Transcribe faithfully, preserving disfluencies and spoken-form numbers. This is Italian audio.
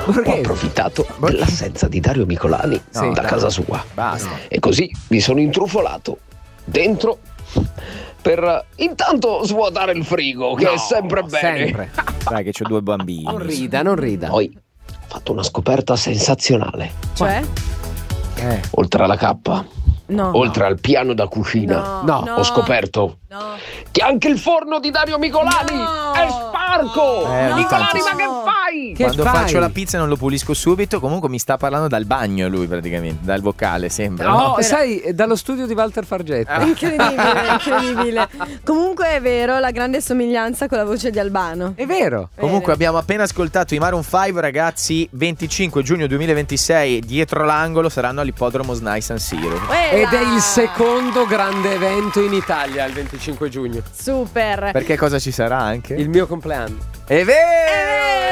Perché? Ho approfittato dell'assenza di Dario Micolani Sì, da dai. casa sua. Basta. E così mi sono intrufolato dentro per eh, intanto svuotare il frigo, che No, è sempre bene. sempre. Dai che c'ho due bambini. Non rida, non rida. Poi ho fatto una scoperta sensazionale. Cioè? Eh. Oltre alla cappa, No. oltre al piano da cucina, No. No. ho scoperto No. che anche il forno di Dario Micolani No. è sporco. Eh, ogni Micolani, tanto ma sì. che fai? Che Quando fai? faccio la pizza non lo pulisco subito. Comunque mi sta parlando dal bagno lui praticamente, dal vocale sempre. No, no? sai, dallo studio di Walter Fargetta. Incredibile, incredibile. Comunque è vero, la grande somiglianza con la voce di Albano. È vero. Comunque abbiamo appena ascoltato i Maroon cinque, ragazzi. venticinque giugno duemilaventisei, dietro l'angolo saranno all'ippodromo SNAI San Siro. Ed è il secondo grande evento in Italia il venticinque giugno. Super. Perché cosa ci sarà anche? Il mio compleanno. È vero!